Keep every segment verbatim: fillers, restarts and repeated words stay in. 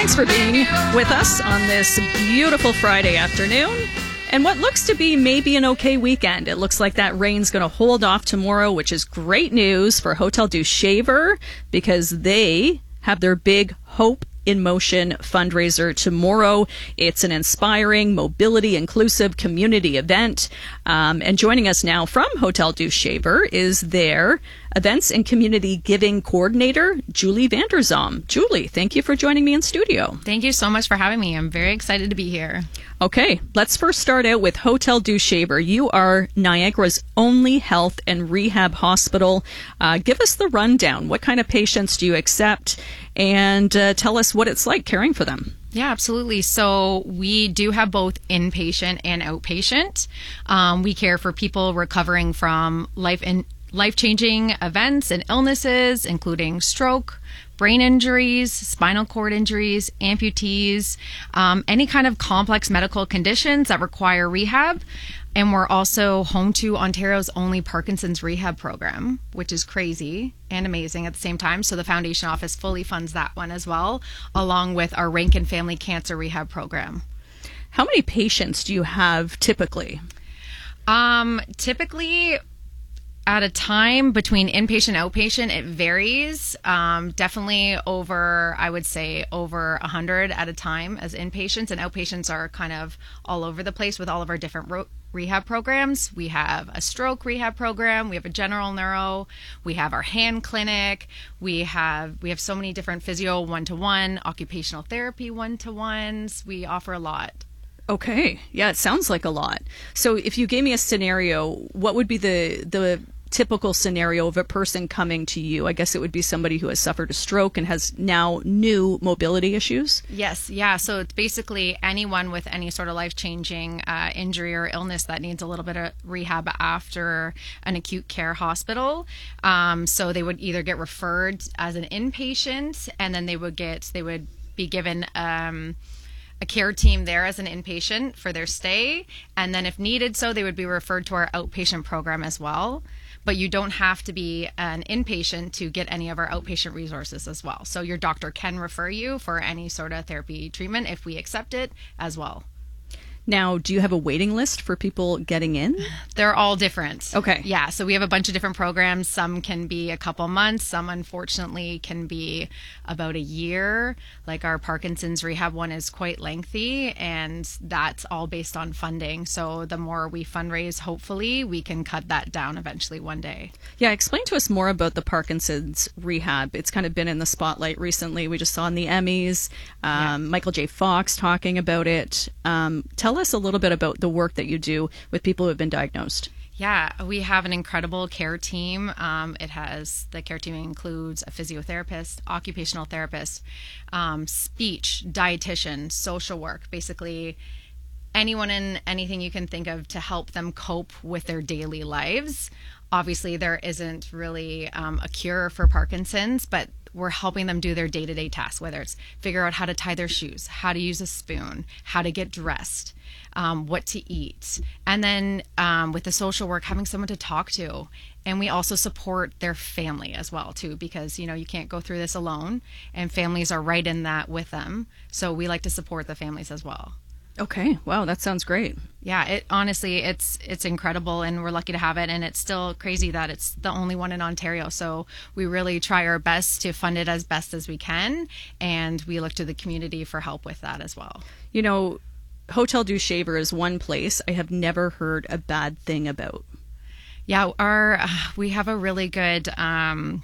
Thanks for being with us on this beautiful Friday afternoon. And what looks to be maybe an okay weekend. It looks like that rain's going to hold off tomorrow, which is great news for Hotel du Shaver because they have their big Hope in Motion fundraiser tomorrow. It's an inspiring, mobility inclusive community event. Um, and joining us now from Hotel du Shaver is their Events and Community Giving Coordinator, Julie Vanderzom. Julie, thank you for joining me in studio. Thank you so much for having me. I'm very excited to be here. Okay, let's first start out with Hotel du Shaver. You are Niagara's only health and rehab hospital. Uh, give us the rundown. What kind of patients do you accept? And uh, tell us what it's like caring for them. Yeah, absolutely. So we do have both inpatient and outpatient. Um, we care for people recovering from life in life-changing events and illnesses, including stroke, brain injuries, spinal cord injuries, amputees, um, any kind of complex medical conditions that require rehab. And we're also home to Ontario's only Parkinson's rehab program, which is crazy and amazing at the same time. So the Foundation Office fully funds that one as well, along with our Rankin Family Cancer Rehab program. How many patients do you have typically? Um, typically, at a time between inpatient and outpatient, it varies. Um, definitely over, I would say, over one hundred at a time as inpatients, and outpatients are kind of all over the place with all of our different ro- rehab programs. We have a stroke rehab program, we have a general neuro, we have our hand clinic, we have we have so many different physio one-to-one, occupational therapy one-to-ones. We offer a lot. Okay. Yeah, it sounds like a lot. So if you gave me a scenario, what would be the the typical scenario of a person coming to you? I guess it would be somebody who has suffered a stroke and has now new mobility issues. Yes. Yeah. So it's basically anyone with any sort of life-changing uh, injury or illness that needs a little bit of rehab after an acute care hospital. Um, so they would either get referred as an inpatient, and then they would get they would be given um, a care team there as an inpatient for their stay. And then if needed so, they would be referred to our outpatient program as well. But you don't have to be an inpatient to get any of our outpatient resources as well. So your doctor can refer you for any sort of therapy treatment if we accept it as well. Now, do you have a waiting list for people getting in? They're all different. Okay. Yeah, so we have a bunch of different programs. Some can be a couple months. Some, unfortunately, can be about a year. Like our Parkinson's rehab one is quite lengthy, and that's all based on funding. So the more we fundraise, hopefully, we can cut that down eventually one day. Yeah, explain to us more about the Parkinson's rehab. It's kind of been in the spotlight recently. We just saw in the Emmys, um, yeah. Michael J. Fox talking about it. Um, tell us a little bit about the work that you do with people who have been diagnosed. Yeah, we have an incredible care team. Um, it has, the care team includes a physiotherapist, occupational therapist, um, speech, dietitian, social work, basically anyone and anything you can think of to help them cope with their daily lives. Obviously, there isn't really um, a cure for Parkinson's, but we're helping them do their day-to-day tasks, whether it's figure out how to tie their shoes, how to use a spoon, how to get dressed, um, what to eat. And then um, with the social work, having someone to talk to. And we also support their family as well, too, because, you know, you can't go through this alone, and families are right in that with them. So we like to support the families as well. Okay. Wow, that sounds great. Yeah, it honestly, it's it's incredible, and we're lucky to have it. And it's still crazy that it's the only one in Ontario. So we really try our best to fund it as best as we can, and we look to the community for help with that as well. You know, Hotel du Shaver is one place I have never heard a bad thing about. Yeah, our uh, we have a really good um,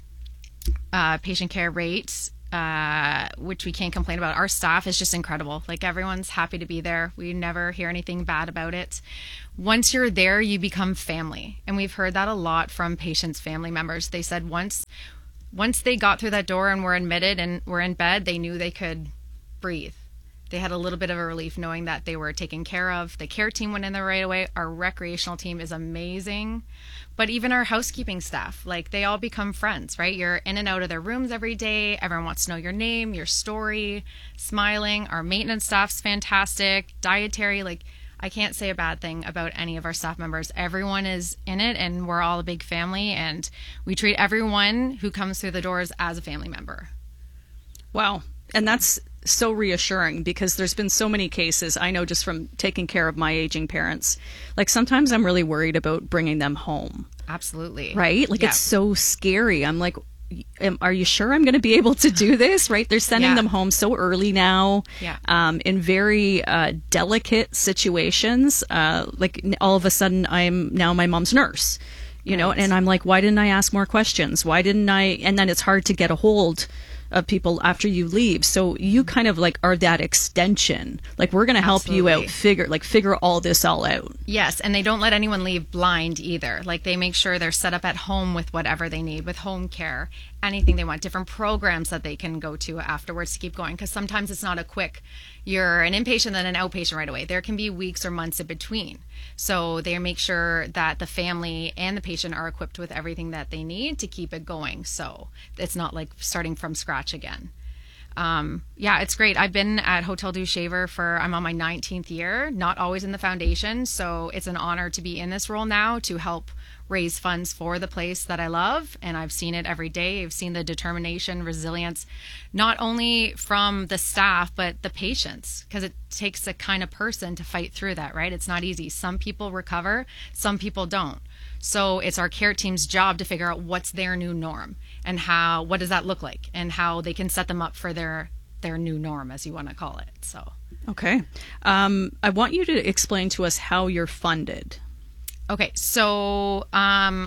uh, patient care rate. Uh, which we can't complain about. Our staff is just incredible. Like, everyone's happy to be there. We never hear anything bad about it. Once you're there, you become family. And we've heard that a lot from patients' family members. They said once once they got through that door and were admitted and were in bed, they knew they could breathe. They had a little bit of a relief knowing that they were taken care of. The care team went in there right away. Our recreational team is amazing. But even our housekeeping staff, like, they all become friends, right? You're in and out of their rooms every day. Everyone wants to know your name, your story, smiling. Our maintenance staff's fantastic. Dietary, like, I can't say a bad thing about any of our staff members. Everyone is in it, and we're all a big family, and we treat everyone who comes through the doors as a family member. Wow. And that's so reassuring because there's been so many cases, I know just from taking care of my aging parents, like sometimes I'm really worried about bringing them home. Absolutely. Right? Like Yeah. it's so scary. I'm like, am, are you sure I'm going to be able to do this? Right? They're sending Yeah. them home so early now, Yeah. um, in very uh, delicate situations. Uh, like n- all of a sudden, I'm now my mom's nurse, you know, Right. and I'm like, why didn't I ask more questions? Why didn't I? And then it's hard to get a hold of people after you leave. So you kind of like are that extension. Like we're going to help you Absolutely. out, figure like figure all this all out. Yes, and they don't let anyone leave blind either. Like they make sure they're set up at home with whatever they need, with home care, anything they want, different programs that they can go to afterwards to keep going. Because sometimes it's not a quick, you're an inpatient then an outpatient right away. There can be weeks or months in between. So they make sure that the family and the patient are equipped with everything that they need to keep it going. So it's not like starting from scratch again. Um, yeah, it's great. I've been at Hotel du Shaver for, I'm on my nineteenth year, not always in the foundation. So it's an honor to be in this role now to help raise funds for the place that I love. And I've seen it every day. I've seen the determination, resilience, not only from the staff, but the patients, because it takes a kind of person to fight through that, right? It's not easy. Some people recover, some people don't. So it's our care team's job to figure out what's their new norm and how, what does that look like and how they can set them up for their, their new norm, as you want to call it. So, Okay. Um, I want you to explain to us how you're funded. okay. So, um,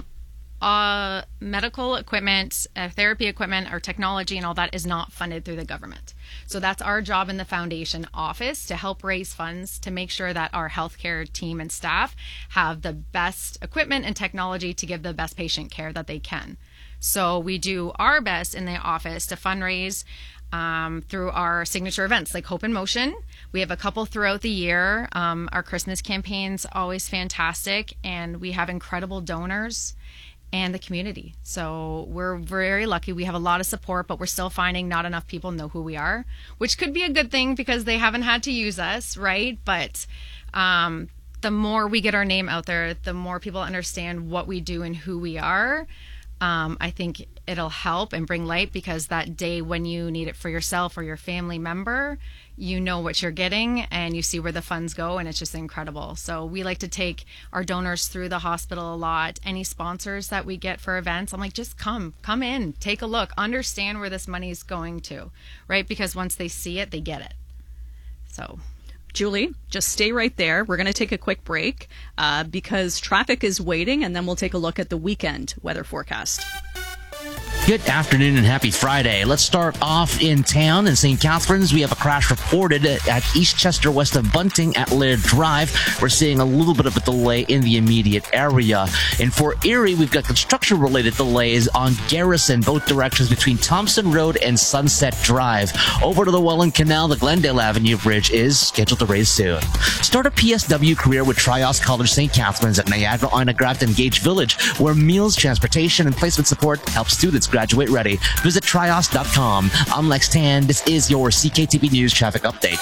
uh, medical equipment, uh, therapy equipment, or technology and all that is not funded through the government. So that's our job in the foundation office to help raise funds to make sure that our healthcare team and staff have the best equipment and technology to give the best patient care that they can. So we do our best in the office to fundraise um, through our signature events like Hope in Motion. We have a couple throughout the year. Um, our Christmas campaign's always fantastic, and we have incredible donors and the community. So we're very lucky. We have a lot of support, but we're still finding not enough people know who we are, which could be a good thing because they haven't had to use us, right? But um, the more we get our name out there, the more people understand what we do and who we are. Um, I think it'll help and bring light, because that day when you need it for yourself or your family member, you know what you're getting and you see where the funds go, and it's just incredible. So we like to take our donors through the hospital a lot. Any sponsors that we get for events, I'm like, just come, come in, take a look, understand where this money is going to, right? Because once they see it, they get it. So... Julie, just stay right there. We're going to take a quick break uh, because traffic is waiting, and then we'll take a look at the weekend weather forecast. Good afternoon and happy Friday. Let's start off in town in Saint Catharines. We have a crash reported at East Chester west of Bunting at Laird Drive. We're seeing a little bit of a delay in the immediate area. In Fort Erie, we've got construction-related delays on Garrison, both directions between Thompson Road and Sunset Drive. Over to the Welland Canal, the Glendale Avenue Bridge is scheduled to raise soon. Start a P S W career with Trios College Saint Catharines at Niagara, Inagraft, and Gage Village, where meals, transportation, and placement support help students graduate ready. Visit trios dot com. I'm Lex Tan. This is your C K T B News traffic update.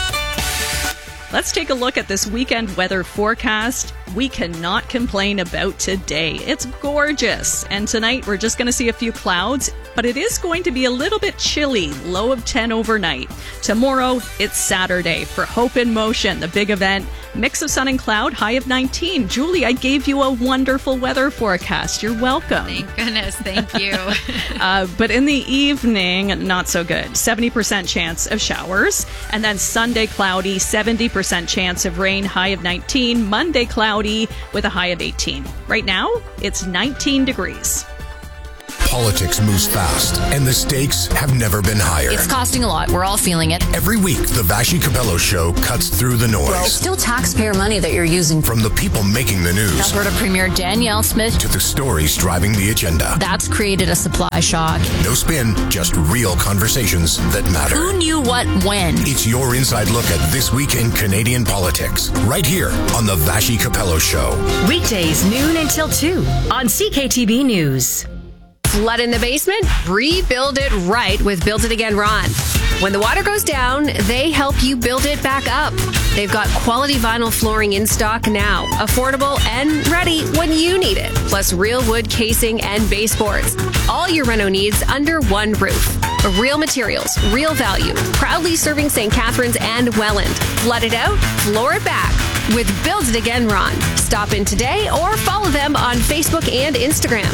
Let's take a look at this weekend weather forecast. We cannot complain about today. It's gorgeous. And tonight we're just going to see a few clouds, but it is going to be a little bit chilly, low of ten overnight. Tomorrow, it's Saturday for Hope in Motion, the big event. Mix of sun and cloud, high of nineteen. Julie, I gave you a wonderful weather forecast. You're welcome. Thank goodness. Thank you. uh, but in the evening, not so good. seventy percent chance of showers. And then Sunday, cloudy, seventy percent chance of rain, high of nineteen. Monday, cloudy with a high of eighteen. Right now, it's nineteen degrees. Politics moves fast, and the stakes have never been higher. It's costing a lot. We're all feeling it. Every week, the Vashi Capello Show cuts through the noise. It's still taxpayer money that you're using. From the people making the news Alberta Premier Danielle Smith to the stories driving the agenda. That's created a supply shock. No spin, just real conversations that matter. Who knew what when? It's your inside look at this week in Canadian politics, right here on the Vashi Capello Show. Weekdays, noon until two on C K T B News. Flood in the basement? Rebuild it right with Build It Again Ron. When the water goes down, they help you build it back up. They've got quality vinyl flooring in stock now, affordable and ready when you need it. Plus real wood casing and baseboards. All your reno needs under one roof. Real materials, real value. Proudly serving Saint Catharines and Welland. Flood it out, floor it back with Build It Again Ron. Stop in today or follow them on Facebook and Instagram.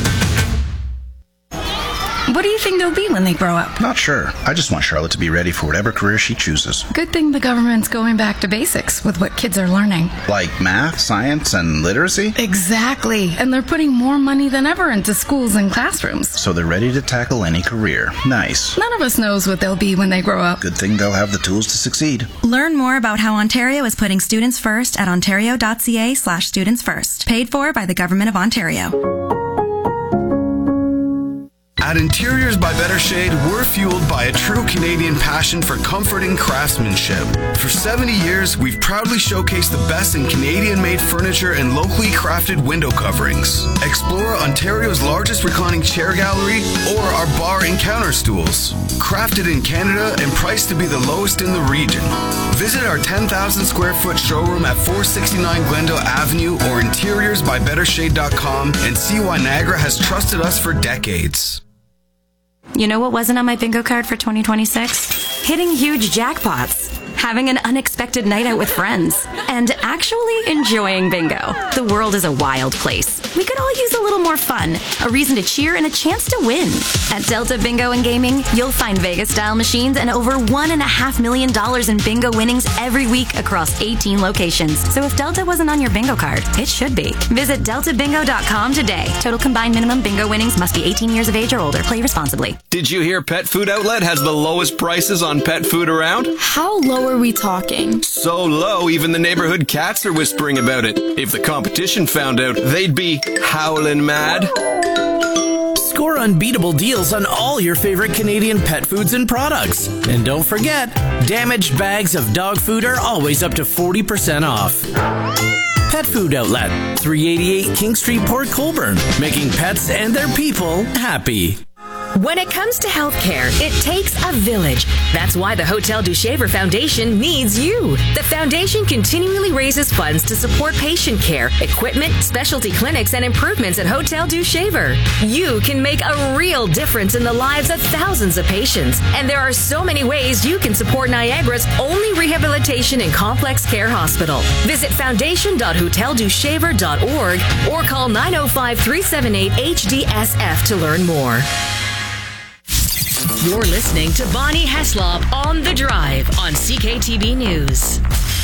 What do you think they'll be when they grow up? Not sure. I just want Charlotte to be ready for whatever career she chooses. Good thing the government's going back to basics with what kids are learning. Like math, science, and literacy? Exactly. And they're putting more money than ever into schools and classrooms. So they're ready to tackle any career. Nice. None of us knows what they'll be when they grow up. Good thing they'll have the tools to succeed. Learn more about how Ontario is putting students first at ontario.ca slash students first. Paid for by the Government of Ontario. At Interiors by Better Shade, we're fueled by a true Canadian passion for comfort and craftsmanship. For seventy years, we've proudly showcased the best in Canadian-made furniture and locally crafted window coverings. Explore Ontario's largest reclining chair gallery or our bar and counter stools. Crafted in Canada and priced to be the lowest in the region. Visit our ten thousand square foot showroom at four sixty-nine Glendale Avenue or interiors by better shade dot com and see why Niagara has trusted us for decades. You know what wasn't on my bingo card for twenty twenty-six? Hitting huge jackpots, having an unexpected night out with friends, and actually enjoying bingo. The world is a wild place. We could all use a little more fun, a reason to cheer, and a chance to win. At Delta Bingo and Gaming, you'll find Vegas-style machines and over one and a half million dollars in bingo winnings every week across eighteen locations. So if Delta wasn't on your bingo card, it should be. Visit delta bingo dot com today. Total combined minimum bingo winnings must be eighteen years of age or older. Play responsibly. Did you hear Pet Food Outlet has the lowest prices on pet food around? How low are we talking? So low, even the neighborhood cats are whispering about it. If the competition found out, they'd be howling mad. Score unbeatable deals on all your favorite Canadian pet foods and products. And don't forget, damaged bags of dog food are always up to forty percent off. Pet Food Outlet, three eighty-eight King Street, Port Colborne, making pets and their people happy. When it comes to healthcare, it takes a village. That's why the Hotel du Shaver Foundation needs you. The foundation continually raises funds to support patient care, equipment, specialty clinics, and improvements at Hotel du Shaver. You can make a real difference in the lives of thousands of patients. And there are so many ways you can support Niagara's only rehabilitation and complex care hospital. Visit foundation dot hotel du shaver dot org or call nine oh five, three seven eight, H D S F to learn more. You're listening to Bonnie Heslop on The Drive on C K T B News.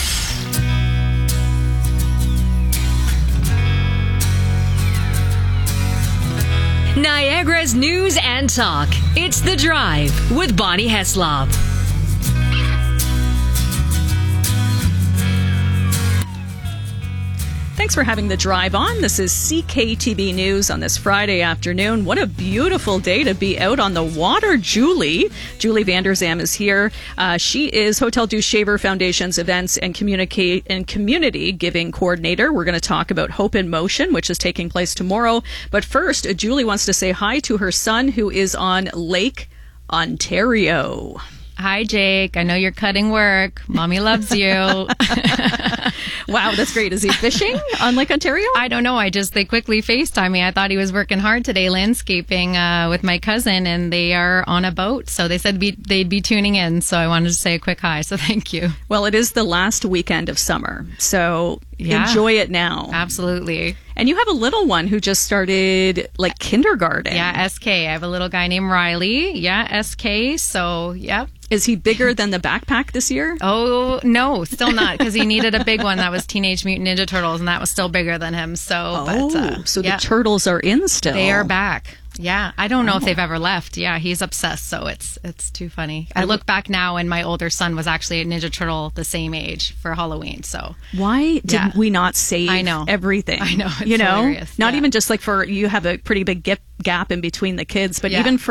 Niagara's news and talk. It's The Drive with Bonnie Heslop. Thanks for having the drive on. This is C K T B News on this Friday afternoon. What a beautiful day to be out on the water. Julie, Julie Vanderzam is here. Uh, she is Hotel du Shaver Foundation's events and communicate and community giving coordinator. We're going to talk about Hope in Motion, which is taking place tomorrow. But first, Julie wants to say hi to her son who is on Lake Ontario. Hi, Jake. I know you're cutting work. Mommy loves you. Wow, that's great. Is he fishing on Lake Ontario? I don't know. I just, they quickly FaceTimed me. I thought he was working hard today landscaping uh, with my cousin, and they are on a boat. So they said be, they'd be tuning in. So I wanted to say a quick hi. So thank you. Well, it is the last weekend of summer. So yeah, enjoy it now. Absolutely. And you have a little one who just started like kindergarten. Yeah, S K. I have a little guy named Riley. Yeah, S K. So, yep. Is he bigger than the backpack this year? Oh, no, still not, because he needed a big one that was Teenage Mutant Ninja Turtles, and that was still bigger than him. So, oh, but, uh, so yeah. The turtles are in still. They are back. Yeah, I don't know oh. if they've ever left. Yeah, he's obsessed, so it's it's too funny. I look back now, and my older son was actually a Ninja Turtle the same age for Halloween. So why did yeah. we not save I know. everything? I know, it's you know, hilarious. not yeah. even just like for you have a pretty big gap in between the kids, but yeah. even for